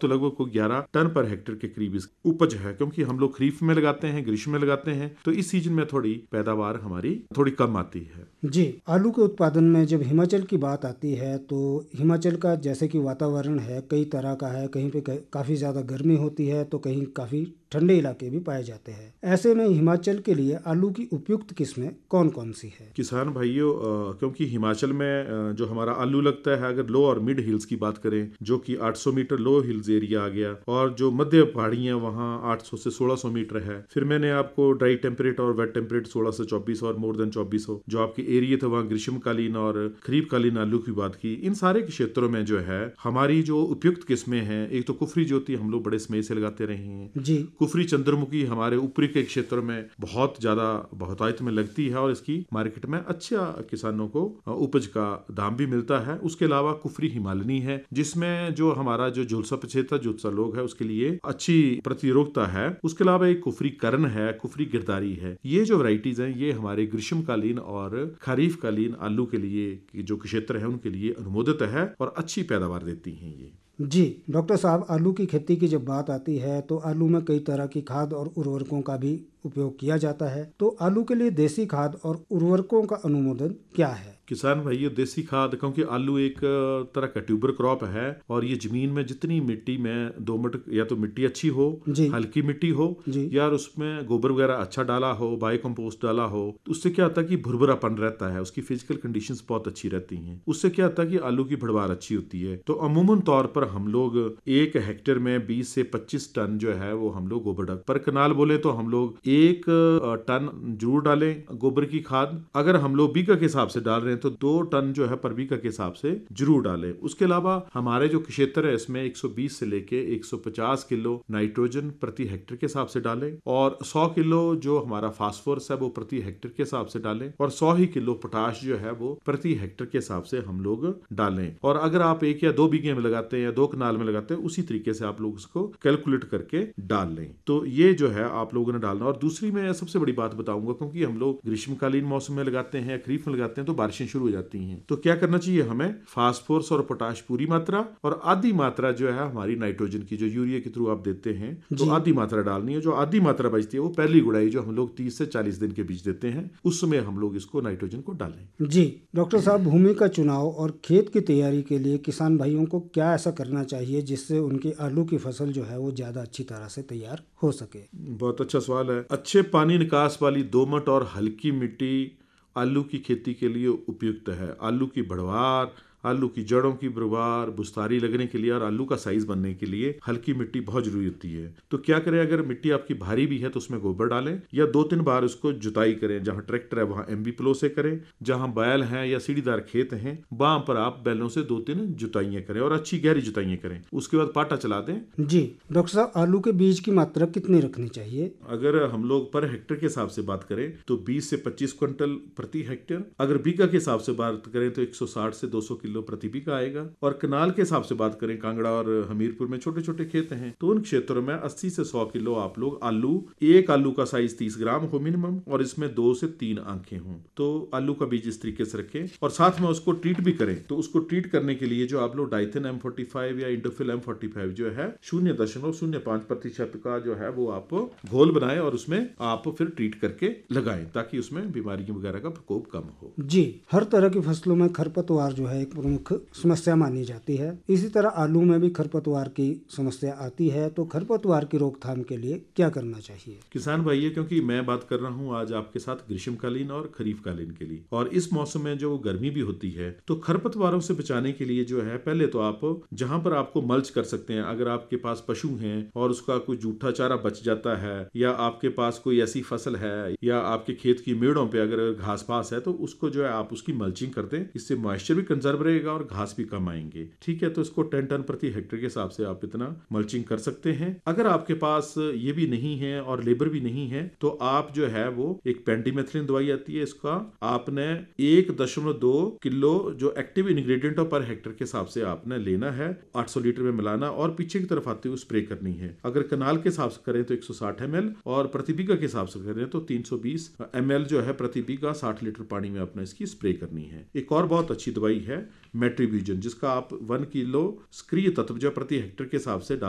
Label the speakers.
Speaker 1: तो लगभग को 11 टन पर हेक्टेयर के करीब उपज है, क्योंकि हम लोग खरीफ में लगाते हैं, ग्रीष्म में लगाते हैं, तो इस सीजन में थोड़ी पैदावार हमारी थोड़ी कम आती है।
Speaker 2: जी, आलू के उत्पादन में जब हिमाचल की बात आती है तो हिमाचल का जैसे कि वातावरण है कई तरह का है, कहीं पे काफ़ी ज़्यादा गर्मी होती है तो कहीं काफ़ी ठंडे इलाके भी पाए जाते हैं। ऐसे में हिमाचल के लिए आलू की उपयुक्त किस्में कौन कौन सी है?
Speaker 1: किसान भाइयों, क्योंकि हिमाचल में जो हमारा आलू लगता है, अगर लो और मिड हिल्स की बात करें, जो कि 800 मीटर लो हिल्स एरिया आ गया, और जो मध्य पहाड़ियां वहाँ 800 से 1600 मीटर है। फिर मैंने आपको ड्राई टेम्परेट और वेट टेम्परेट 16 से 24 और मोर देन 2400 जो आपके एरिया थे वहाँ ग्रीष्मकालीन और खरीफकालीन आलू की बात की। इन सारे क्षेत्रों में जो है हमारी जो उपयुक्त किस्में हैं, एक तो कुफरी ज्योति हम लोग बड़े स्मेह से लगाते रहे हैं
Speaker 2: जी।
Speaker 1: कुफरी चंद्रमुखी हमारे ऊपरी के क्षेत्र में बहुत ज्यादा बहुतायत में लगती है और इसकी मार्केट में अच्छा किसानों को उपज का दाम भी मिलता है। उसके अलावा कुफरी हिमालनी है, जिसमें जो हमारा जो झुलसा पछेता जुत्सा लोग है उसके लिए अच्छी प्रतिरोधकता है। उसके अलावा एक कुफरी करण है, कुफरी गिरदारी है। ये जो वैरायटीज हैं ये हमारे ग्रीष्मकालीन और खरीफकालीन आलू के लिए जो क्षेत्र है उनके लिए अनुमोदित है और अच्छी पैदावार देती हैं ये।
Speaker 2: जी डॉक्टर साहब, आलू की खेती की जब बात आती है तो आलू में कई तरह की खाद और उर्वरकों का भी उपयोग किया जाता है, तो आलू के लिए देसी खाद और उर्वरकों का अनुमोदन क्या है?
Speaker 1: किसान भाइयों, देसी खाद, क्योंकि आलू एक तरह का ट्यूबर क्रॉप है और ये जमीन में जितनी मिट्टी में दोमट या तो मिट्टी अच्छी हो, हल्की मिट्टी हो, या उसमें गोबर वगैरह अच्छा डाला हो, बायो कंपोस्ट डाला हो, तो उससे क्या होता है कि भुरभुरापन रहता है, उसकी फिजिकल कंडीशंस बहुत अच्छी रहती हैं। उससे क्या होता है कि आलू की पैदावार अच्छी होती है। तो अमूमन तौर पर हम लोग 1 हेक्टेयर में 20 से 25 टन जो है वो हम लोग गोबर डाल पर कनाल बोले तो हम लोग 1 टन जरूर डालें गोबर की खाद। अगर हम लोग बीघा के हिसाब से डाल रहे हैं तो 2 टन जो है पर बीघा के हिसाब से जरूर डालें। उसके अलावा हमारे जो क्षेत्र है इसमें 120 से लेके 150 किलो नाइट्रोजन प्रति हेक्टेयर के हिसाब से डालें और 100 किलो जो हमारा फास्फोरस है वो प्रति हेक्टेयर के हिसाब से डालें और 100 ही किलो पोटाश जो है वो प्रति हेक्टेयर के हिसाब से हम लोग डालें। और अगर आप 1 या 2 बीघे में लगाते हैं या 2 कनाल में लगाते हैं उसी तरीके से आप लोग उसको कैलकुलेट करके डाल लें। तो ये जो है आप लोगों ने डालना। और दूसरी मैं सबसे बड़ी बात बताऊंगा, क्योंकि हम लोग ग्रीष्मकालीन मौसम में लगाते हैं या खरीफ में लगाते हैं तो बारिशें शुरू हो जाती हैं, तो क्या करना चाहिए हमें? फास्फोरस और पोटाश पूरी मात्रा और आधी मात्रा जो है हमारी नाइट्रोजन की जो यूरिया के थ्रू आप देते हैं तो आधी मात्रा डालनी है। जो आधी मात्रा बचती है वो पहली गुड़ाई जो हम लोग 30 से 40 दिन के बीच देते हैं उसमें हम लोग इसको नाइट्रोजन को डालें।
Speaker 2: जी डॉक्टर साहब, भूमि का चुनाव और खेत की तैयारी के लिए किसान भाइयों को क्या ऐसा करना चाहिए जिससे उनकी आलू की फसल जो है वो ज्यादा अच्छी तरह से तैयार हो सके?
Speaker 1: बहुत अच्छा सवाल है। अच्छे पानी निकास वाली दोमट और हल्की मिट्टी आलू की खेती के लिए उपयुक्त है। आलू की बढ़वार, आलू की जड़ों की बढ़वार, बुस्तारी लगने के लिए और आलू का साइज बनने के लिए हल्की मिट्टी बहुत जरूरी होती है। तो क्या करें, अगर मिट्टी आपकी भारी भी है तो उसमें गोबर डालें या 2-3 बार उसको जुताई करें। जहां ट्रैक्टर है वहां एमबी प्लो से करें, जहां बैल हैं या सीढ़ीदार खेत हैं वहां पर आप बैलों से 2-3 जुताइयां करें और अच्छी गहरी जुताइयां करें। उसके बाद पाटा चला दें।
Speaker 2: जी डॉक्टर साहब, आलू के बीज की मात्रा कितनी रखनी चाहिए?
Speaker 1: अगर हम लोग पर हेक्टेयर के हिसाब से बात करें तो 20 से 25 क्विंटल प्रति हेक्टेयर। अगर बीघा के हिसाब से बात करें तो 160 से 200 किलो प्रति बीघा आएगा। और कनाल के हिसाब से बात करें, कांगड़ा और हमीरपुर में छोटे छोटे खेत हैं तो उन क्षेत्रों में 80 से 100 किलो आप लोग आलू, एक आलू का साइज 30 ग्राम हो मिनिमम और इसमें 2 से 3 आंखें हों, तो आलू का बीज इस तरीके से रखें। और साथ में उसको ट्रीट भी करें। तो उसको ट्रीट करने के लिए जो आप लोग डाइथेन M45 या इंडोफिल M45 जो है 0.05% का जो है वो आप घोल बनाएं और उसमें आप फिर ट्रीट करके लगाएं ताकि उसमें बीमारी वगैरह का प्रकोप कम हो।
Speaker 2: जी, हर तरह की फसलों में खरपतवार जो है एक प्रमुख समस्या मानी जाती है। इसी तरह आलू में भी खरपतवार की समस्या आती है, तो खरपतवार की रोकथाम के लिए क्या करना चाहिए?
Speaker 1: किसान भाई, क्योंकि मैं बात कर रहा हूँ आज आपके साथ ग्रीष्मकालीन और खरीफकालीन के लिए, और इस मौसम में जो गर्मी भी होती है तो खरपतवारों से बचाने के लिए जो है पहले तो आप जहां पर आपको मल्च कर सकते हैं, अगर आपके पास पशु हैं और उसका कोई जूठा चारा बच जाता है या आपके पास कोई ऐसी फसल है या आपके खेत की मेड़ों पे अगर घास पास है तो उसको जो है आप उसकी मल्चिंग कर दें। इससे मॉइस्चर भी कंजर्व रहेगा और घास भी कम आएंगे। ठीक है, तो इसको 10 टन प्रति हेक्टेयर के हिसाब से आप इतना मल्चिंग कर सकते हैं। अगर आपके पास ये भी नहीं है और लेबर भी नहीं है तो आप जो है वो एक पेंटीमेथिलिन दवाई आती है, इसका आपने 1.2 किलो जो एक्टिव इंग्रेडिएंट पर हेक्टेयर के हिसाब से आपने लेना है, 800 लीटर में मिलाना और पीछे की तरफ आते हुए स्प्रे करनी है। अगर कनाल के हिसाब से करें तो 160 ml और प्रति बीघा के हिसाब से करें तो 320 ml जो है प्रति बीघा 60 लीटर पानी में आपने इसकी स्प्रे करनी है। एक और बहुत अच्छी दवाई है मेट्रीब्यूजन, जिसका आप 1 किलो सक्रिय तत्व जो प्रति हेक्टेयर के हिसाब से